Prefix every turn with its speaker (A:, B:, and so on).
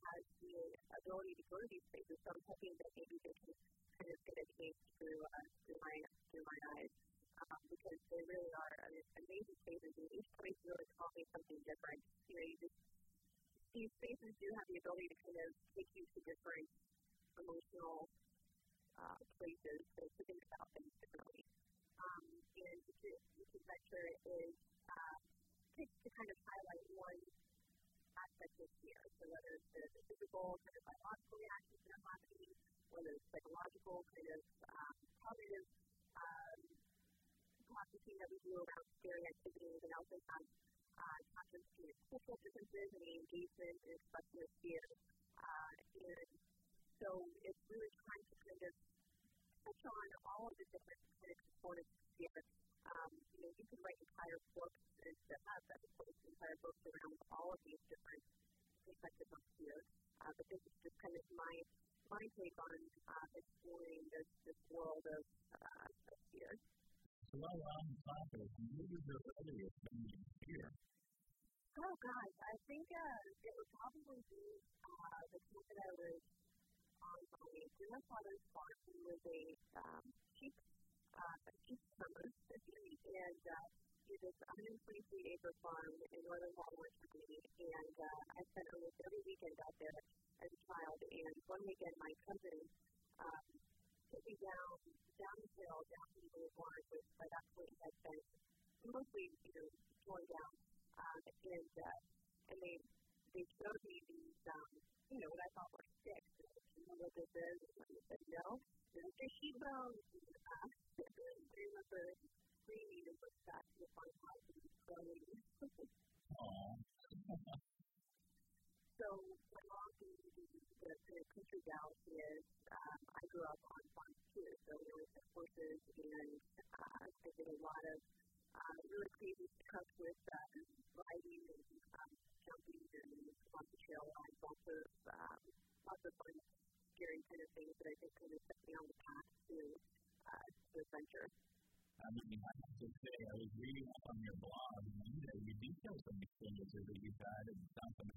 A: has the ability to go to these places. So I'm hoping that maybe they can kind of get a taste through my eyes, because they really are amazing spaces, and each place really taught me something different. These spaces do have the ability to kind of take you to different emotional places to think about things differently. And this adventure is to kind of highlight one aspect of fear. So whether it's the physical kind of biological reactions that are happening, whether it's psychological kind of cognitive processing that we do around scary activities, and also have chapters to cultural differences and the engagement and expression of fear. And so it's really trying to kind of touch on all of the different kind of components of fear. You can write entire books that have episodes, entire books around all of these different perspectives on fear. But this is just kind of my take on exploring this world of fear.
B: So while we're on the topic, what was your earliest memory of fear?
A: Oh, gosh, I think it would probably be the time that I was on my grandfather's farm. He was a sheep farmer, and he was a 123-acre farm in northern Baltimore County, and I spent almost every weekend out there as a child. And one weekend, my cousin took me down the hill, down to the little barn, which by that point had been mostly, torn down. And they showed me these, what I thought were sticks. You know what this is? And I said, no, they're sheep bones. I remember screaming and looked back to the farmhouse and growing. So my mom being the kind of country gal she is, I grew up on farms too. So we always had horses, and I did a lot of really crazy stuff with riding and jumping and lots of trail rides, lots of fun, scary kind of things that I think kind of set me on the path to adventure.
B: I have to say, I was reading up on your blog, and you detail some experiences that you've had in South